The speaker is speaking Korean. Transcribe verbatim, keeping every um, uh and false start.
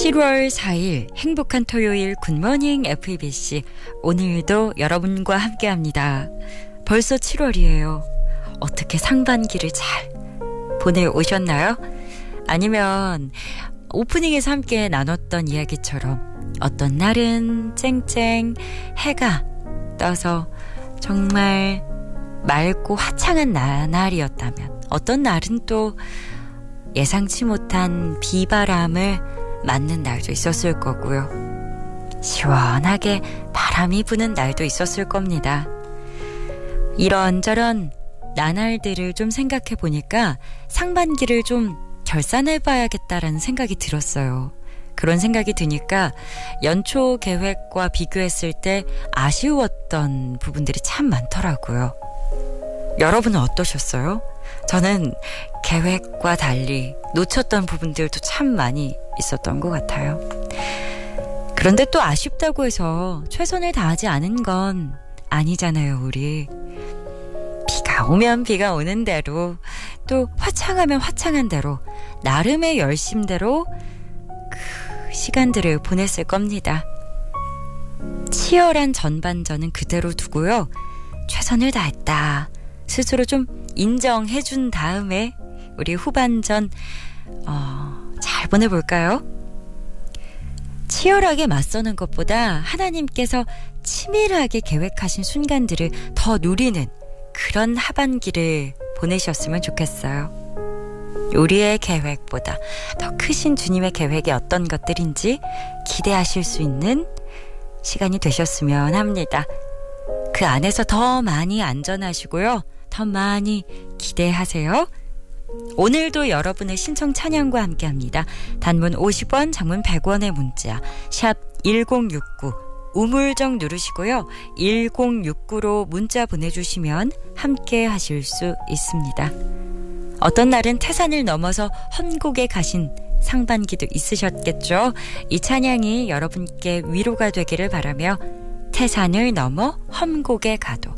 칠월 사일 행복한 토요일 굿모닝 에프이비씨. 오늘도 여러분과 함께합니다. 벌써 칠월이에요. 어떻게 상반기를 잘 보내오셨나요? 아니면 오프닝에서 함께 나눴던 이야기처럼 어떤 날은 쨍쨍 해가 떠서 정말 맑고 화창한 나날이었다면 어떤 날은 또 예상치 못한 비바람을 맞는 날도 있었을 거고요. 시원하게 바람이 부는 날도 있었을 겁니다. 이런저런 나날들을 좀 생각해 보니까 상반기를 좀 결산해 봐야겠다라는 생각이 들었어요. 그런 생각이 드니까 연초 계획과 비교했을 때 아쉬웠던 부분들이 참 많더라고요. 여러분은 어떠셨어요? 저는 계획과 달리 놓쳤던 부분들도 참 많이 있었던 것 같아요. 그런데 또 아쉽다고 해서 최선을 다하지 않은 건 아니잖아요, 우리. 비가 오면 비가 오는 대로, 또 화창하면 화창한 대로, 나름의 열심대로 그 시간들을 보냈을 겁니다. 치열한 전반전은 그대로 두고요. 최선을 다했다. 스스로 좀 인정해준 다음에 우리 후반전 어, 잘 보내볼까요? 치열하게 맞서는 것보다 하나님께서 치밀하게 계획하신 순간들을 더 누리는 그런 하반기를 보내셨으면 좋겠어요. 우리의 계획보다 더 크신 주님의 계획이 어떤 것들인지 기대하실 수 있는 시간이 되셨으면 합니다. 그 안에서 더 많이 안전하시고요. 더 많이 기대하세요. 오늘도 여러분의 신청 찬양과 함께합니다. 단문 오십 원, 장문 백 원의 문자 샵 일공육구 우물정 누르시고요. 일공육구로 문자 보내주시면 함께 하실 수 있습니다. 어떤 날은 태산을 넘어서 험곡에 가신 상반기도 있으셨겠죠. 이 찬양이 여러분께 위로가 되기를 바라며 태산을 넘어 험곡에 가도